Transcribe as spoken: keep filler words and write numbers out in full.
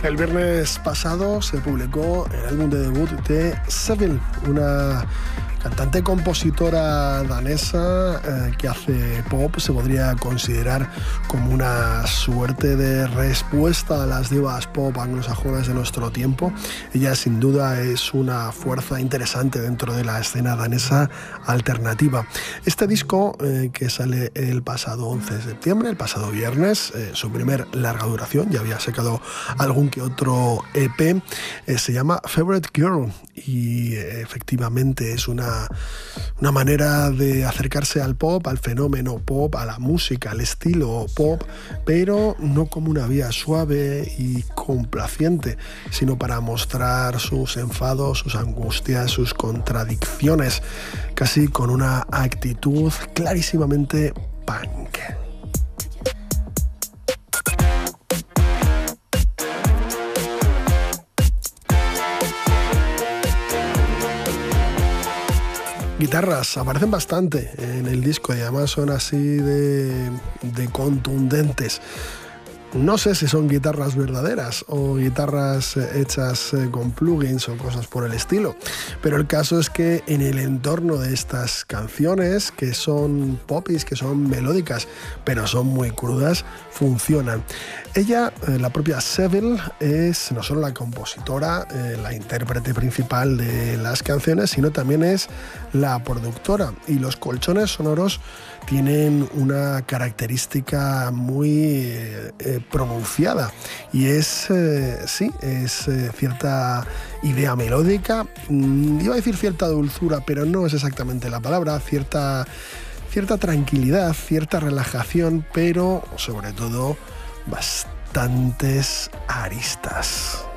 El viernes pasado se publicó el álbum de debut de Seville, una cantante compositora danesa eh, que hace pop. Se podría considerar como una suerte de respuesta a las divas pop anglosajonas de nuestro tiempo. Ella sin duda es una fuerza interesante dentro de la escena danesa alternativa. Este disco eh, que sale el pasado once de septiembre, el pasado viernes, eh, su primer larga duración, ya había sacado algún que otro E P, eh, se llama Favorite Girl y eh, efectivamente es una Una manera de acercarse al pop, al fenómeno pop, a la música, al estilo pop, pero no como una vía suave y complaciente, sino para mostrar sus enfados, sus angustias, sus contradicciones, casi con una actitud clarísimamente punk. Guitarras aparecen bastante en el disco y además son así de, de contundentes. No sé si son guitarras verdaderas o guitarras hechas con plugins o cosas por el estilo, pero el caso es que en el entorno de estas canciones, que son popis, que son melódicas, pero son muy crudas, funcionan. Ella, la propia Seville, es no solo la compositora, eh, la intérprete principal de las canciones, sino también es la productora, y los colchones sonoros tienen una característica muy eh, pronunciada y es, eh, sí, es eh, cierta idea melódica, mm, iba a decir cierta dulzura, pero no es exactamente la palabra, cierta, cierta tranquilidad, cierta relajación, pero sobre todo bastantes aristas.